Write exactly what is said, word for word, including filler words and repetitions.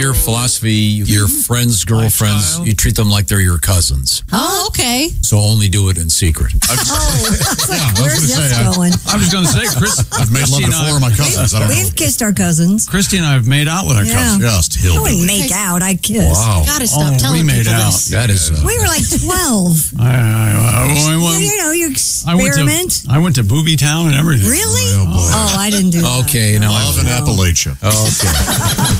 Your philosophy, your friends, girlfriends, you treat them like they're your cousins. Oh, okay. So only do it in secret. Oh, it's like, Yeah, I was where's gonna this say, I- going? I was going to say, Chris, I've made love Christy to and I- four of my cousins. I don't know. We've kissed our cousins. Christy and I have made out with our Yeah. cousins. Just I wouldn't hillbilly. make out. I kissed. Wow. Gotta stop Oh, telling we made people out. this. That is. Uh, We were like twelve. I, I, I, I, Well, went, you know, you I went experiment. to I went to Booby Town and everything. Really? Oh, boy. Oh, I didn't do that. okay, now Love in I Appalachia. Okay.